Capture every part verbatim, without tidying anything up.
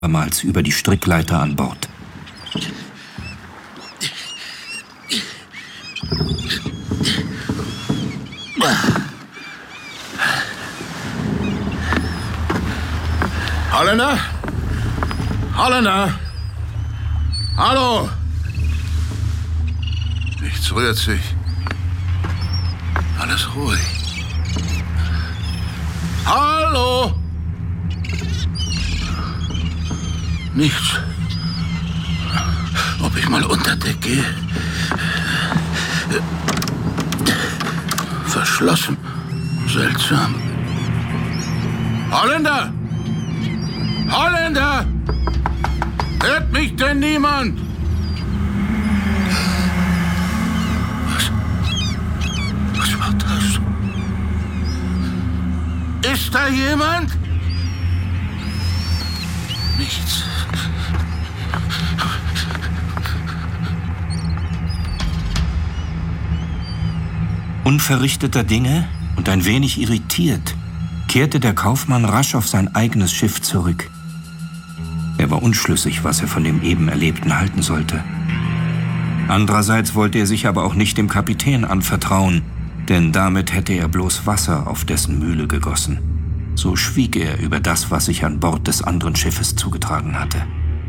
abermals über die Strickleiter an Bord. Holländer? Holländer? Hallo? Nichts rührt sich. Alles ruhig. Hallo? Nichts. Ob ich mal unter Deck gehe? Verschlossen. Seltsam. Holländer! Holländer! Hört mich denn niemand? Was? Was war das? Ist da jemand? Nichts. Unverrichteter Dinge und ein wenig irritiert kehrte der Kaufmann rasch auf sein eigenes Schiff zurück. Er war unschlüssig, was er von dem eben Erlebten halten sollte. Andererseits wollte er sich aber auch nicht dem Kapitän anvertrauen, denn damit hätte er bloß Wasser auf dessen Mühle gegossen. So schwieg er über das, was sich an Bord des anderen Schiffes zugetragen hatte.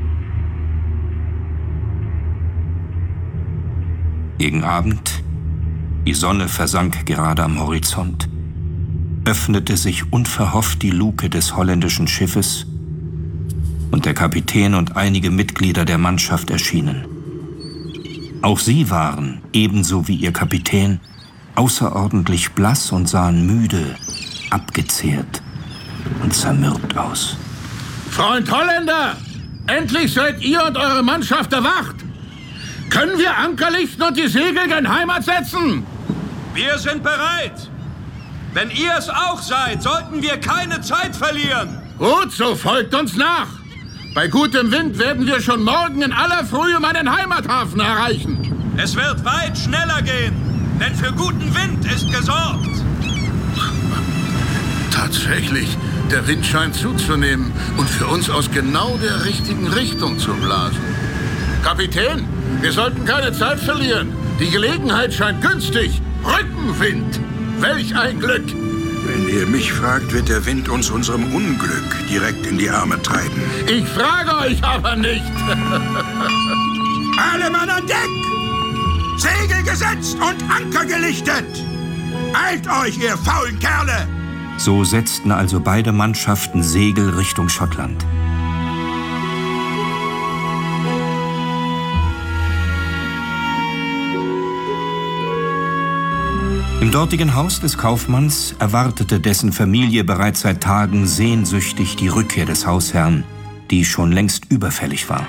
Gegen Abend, die Sonne versank gerade am Horizont, öffnete sich unverhofft die Luke des holländischen Schiffes und der Kapitän und einige Mitglieder der Mannschaft erschienen. Auch sie waren, ebenso wie ihr Kapitän, außerordentlich blass und sahen müde, abgezehrt und zermürbt aus. Freund Holländer! Endlich seid ihr und eure Mannschaft erwacht! Können wir Anker lichten und die Segel gen Heimat setzen? Wir sind bereit! Wenn ihr es auch seid, sollten wir keine Zeit verlieren! Gut, so folgt uns nach! Bei gutem Wind werden wir schon morgen in aller Frühe meinen Heimathafen erreichen. Es wird weit schneller gehen, denn für guten Wind ist gesorgt. Tatsächlich, der Wind scheint zuzunehmen und für uns aus genau der richtigen Richtung zu blasen. Kapitän, wir sollten keine Zeit verlieren. Die Gelegenheit scheint günstig. Rückenwind! Welch ein Glück! Wenn ihr mich fragt, wird der Wind uns unserem Unglück direkt in die Arme treiben. Ich frage euch aber nicht. Alle Mann an Deck! Segel gesetzt und Anker gelichtet! Eilt euch, ihr faulen Kerle! So setzten also beide Mannschaften Segel Richtung Schottland. Im dortigen Haus des Kaufmanns erwartete dessen Familie bereits seit Tagen sehnsüchtig die Rückkehr des Hausherrn, die schon längst überfällig war.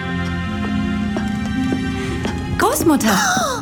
Großmutter!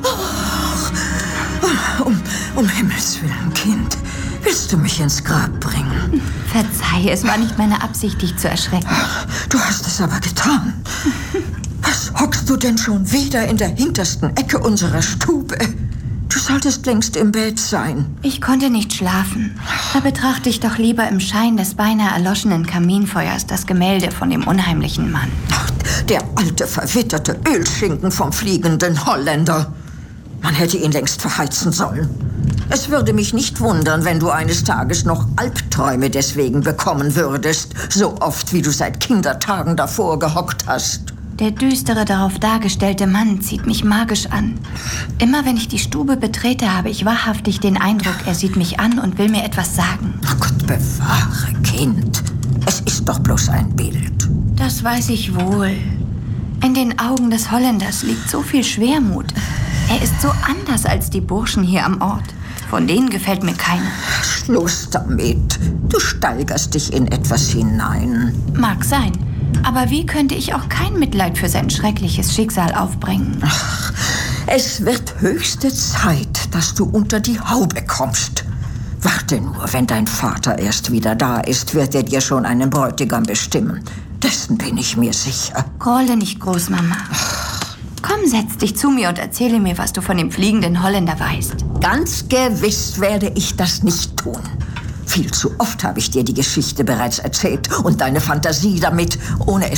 Oh, um, um Himmels Willen, Kind. Willst du mich ins Grab bringen? Verzeih, es war nicht meine Absicht, dich zu erschrecken. Du hast es aber getan. Was hockst du denn schon wieder in der hintersten Ecke unserer Stube? Du solltest längst im Bett sein. Ich konnte nicht schlafen. Da betrachte ich doch lieber im Schein des beinahe erloschenen Kaminfeuers das Gemälde von dem unheimlichen Mann. Ach, der alte, verwitterte Ölschinken vom fliegenden Holländer. Man hätte ihn längst verheizen sollen. Es würde mich nicht wundern, wenn du eines Tages noch Albträume deswegen bekommen würdest, so oft wie du seit Kindertagen davor gehockt hast. Der düstere, darauf dargestellte Mann zieht mich magisch an. Immer wenn ich die Stube betrete, habe ich wahrhaftig den Eindruck, er sieht mich an und will mir etwas sagen. Ach Gott bewahre, Kind. Es ist doch bloß ein Bild. Das weiß ich wohl. In den Augen des Holländers liegt so viel Schwermut. Er ist so anders als die Burschen hier am Ort. Von denen gefällt mir keiner. Schluss damit. Du steigerst dich in etwas hinein. Mag sein. Aber wie könnte ich auch kein Mitleid für sein schreckliches Schicksal aufbringen? Ach, es wird höchste Zeit, dass du unter die Haube kommst. Warte nur, wenn dein Vater erst wieder da ist, wird er dir schon einen Bräutigam bestimmen. Dessen bin ich mir sicher. Grolle nicht, Großmama. Komm, setz dich zu mir und erzähle mir, was du von dem fliegenden Holländer weißt. Ganz gewiss werde ich das nicht tun. Viel zu oft habe ich dir die Geschichte bereits erzählt und deine Fantasie damit, ohne es